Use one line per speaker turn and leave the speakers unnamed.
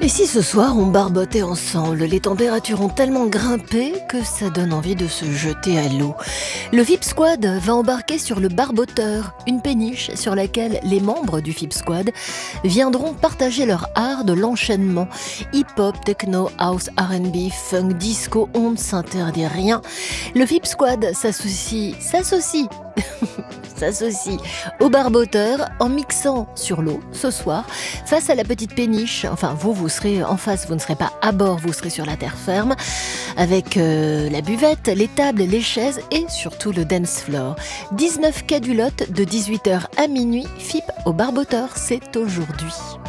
Et si ce soir on barbotait ensemble, les températures ont tellement grimpé que ça donne envie de se jeter à l'eau. Le VIP Squad va embarquer sur le barboteur, une péniche sur laquelle les membres du VIP Squad viendront partager leur art de l'enchaînement. Hip-hop, techno, house, R&B, funk, disco, on ne s'interdit rien. Le VIP Squad s'associe au barboteur en mixant sur l'eau ce soir face à la petite péniche. Enfin, vous serez en face, vous ne serez pas à bord, vous serez sur la terre ferme avec la buvette, les tables, les chaises et surtout le dance floor. 19 cadulottes de 18h à minuit, FIP au barboteur, c'est aujourd'hui.